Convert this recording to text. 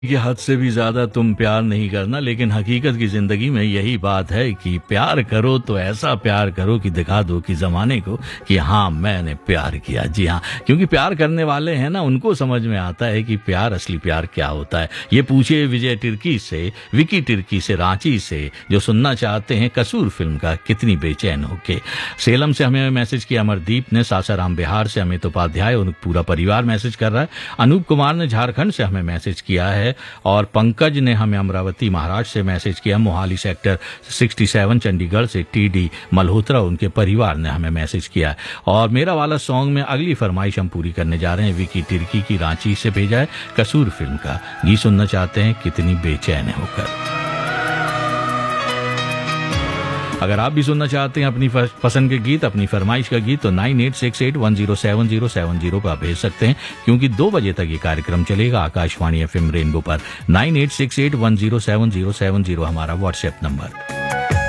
कि हद से भी ज्यादा तुम प्यार नहीं करना, लेकिन हकीकत की जिंदगी में यही बात है कि प्यार करो तो ऐसा प्यार करो कि दिखा दो कि जमाने को कि हाँ मैंने प्यार किया। जी हाँ, क्योंकि प्यार करने वाले हैं ना, उनको समझ में आता है कि प्यार, असली प्यार क्या होता है। ये पूछे विजय तिर्की से, विकी तिर्की से, रांची से, जो सुनना चाहते हैं कसूर फिल्म का कितनी बेचैन होके। सेलम से हमें मैसेज किया अमरदीप ने, सासाराम बिहार से अमित उपाध्याय और पूरा परिवार मैसेज कर रहा है। अनूप कुमार ने झारखंड से हमें मैसेज किया है, और पंकज ने हमें अमरावती महाराष्ट्र से मैसेज किया। मोहाली सेक्टर 67 चंडीगढ़ से टीडी मल्होत्रा, उनके परिवार ने हमें मैसेज किया। और मेरा वाला सॉन्ग में अगली फरमाइश हम पूरी करने जा रहे हैं, विकी तिर्की की रांची से भेजा है, कसूर फिल्म का गीत सुनना चाहते हैं कितनी बेचैन होकर। अगर आप भी सुनना चाहते हैं अपनी पसंद के गीत, अपनी फरमाइश का गीत, तो 9868107070 पर भेज सकते हैं, क्योंकि 2 बजे तक ये कार्यक्रम चलेगा आकाशवाणी FM रेनबो पर। 9868107070 हमारा व्हाट्सएप नंबर।